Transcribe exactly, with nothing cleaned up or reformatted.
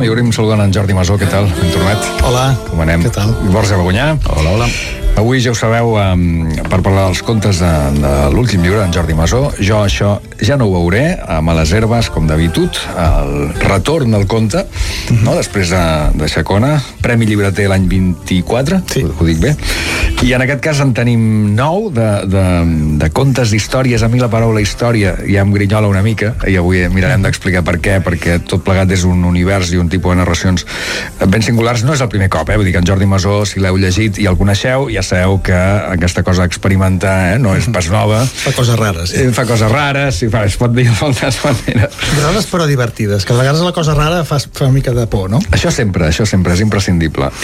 i obrim saludant en Jordi Masó. Què tal? Ben tornat. Hola. Com anem? Què tal? Borja Bagunyà. Hola, hola. Avui ja ho sabeu, um, per parlar dels contes de, de l'últim llibre d'en Jordi Masó. Jo això ja no ho veuré, amb a les herbes, com d'habitud, el retorn del conte, mm-hmm. no? Després de, de Xacona, Premi Llibreter l'any vint-i-quatre, sí. ho, ho dic bé, i en aquest cas en tenim nou de, de, de contes d'històries. A mi la paraula història ja em grinyola una mica, i avui mirarem d'explicar per què, perquè tot plegat és un univers i un tipus de narracions ben singulars. No és el primer cop, eh? Vull dir que en Jordi Masó, si l'heu llegit i el coneixeu, ja sabeu que aquesta cosa d'experimentar eh, no és pas nova. Fa coses rares. Sí. Fa coses rares, i fa, es pot dir de moltes maneres. Rares però divertides, que a vegades la cosa rara fa, fa una mica de por, no? Això sempre, això sempre és imprescindible.